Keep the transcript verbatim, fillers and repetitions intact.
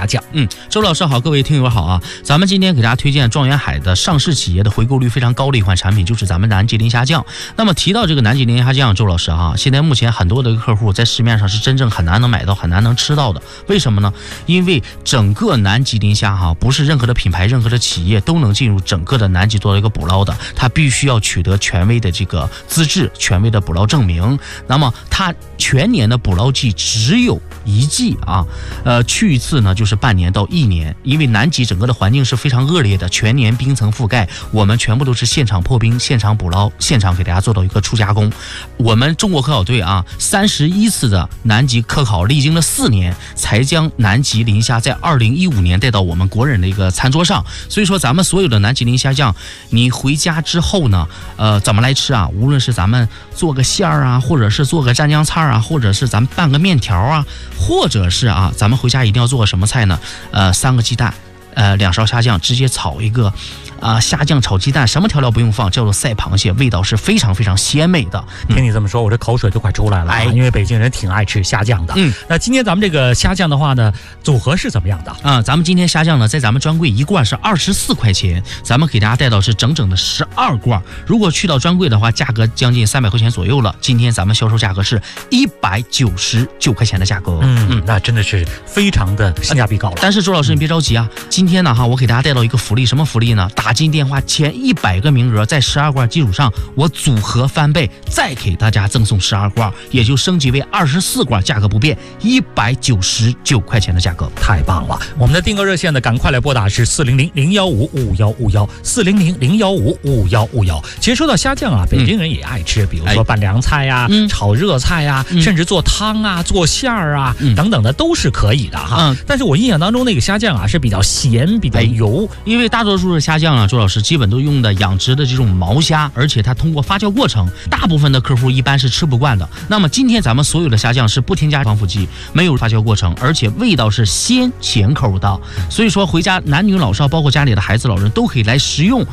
降。 嗯，周老师好，各位听友好啊！咱们今天给大家推荐状元海的上市企业的回购率非常高的一款产品，就是咱们南极磷虾酱。那么提到这个南极磷虾酱，周老师啊，现在目前很多的客户在市面上是真正很难能买到、很难能吃到的。为什么呢？因为整个南极磷虾哈，不是任何的品牌、任何的企业都能进入整个的南极做一个捕捞的，它必须要取得权威的这个资质、权威的捕捞证明。那么它全年的捕捞季只有一季啊，呃，去一次呢就是半年到一年，因为南极整个的环境是非常恶劣的，全年冰层覆盖，我们全部都是现场破冰、现场捕捞、现场给大家做到一个初加工。我们中国科考队啊，三十一次的南极科考，历经了四年，才将南极磷虾在二零一五年带到我们国人的一个餐桌上。所以说，咱们所有的南极磷虾酱，你回家之后呢，呃，怎么来吃啊？无论是咱们做个馅儿啊，或者是做个蘸酱菜啊，或者是咱们拌个面条啊，或者是啊，咱们回家一定要做个什么菜呢？呃，三个鸡蛋，呃，两勺虾酱，直接炒一个。啊，虾酱炒鸡蛋，什么调料不用放，叫做赛螃蟹，味道是非常非常鲜美的。 听你这么说，我这口水都快出来了、啊，因为北京人挺爱吃虾酱的。嗯，那今天咱们这个虾酱的话呢，组合是怎么样的啊？咱们今天虾酱呢，在咱们专柜一罐是二十四块钱，咱们给大家带到是整整的十二罐。如果去到专柜的话，价格将近三百块钱左右了。今天咱们销售价格是一百九十九块钱的价格。 嗯嗯，那真的是非常的性价比高了。 但是周老师你别着急啊，今天呢哈，我给大家带到一个福利，什么福利呢？打进电话前一百个名额，在十二罐基础上，我组合翻倍，再给大家赠送十二罐，也就升级为二十四罐，价格不变，一百九十九块钱的价格， 太棒了！我们的订购热线呢，赶快来拨打是四零零零幺五五幺五幺四零零零幺五五幺五幺。其实说到虾酱啊，北京人也爱吃，嗯、比如说拌凉菜呀、啊嗯、炒热菜呀、啊嗯，甚至做汤啊、做馅儿啊、嗯、等等的都是可以的哈。嗯、但是我印象当中那个虾酱啊是比较咸、比较油， 哎、因为大多数的虾酱啊，周老师基本都用的养殖的这种毛虾，而且它通过发酵过程，大部分的客户一般是吃不惯的。那么今天咱们所有的虾酱是不添加防腐剂，没有发酵过程，而且味道是鲜咸口的，所以说回家男女老少，包括家里的孩子老人都可以来食用。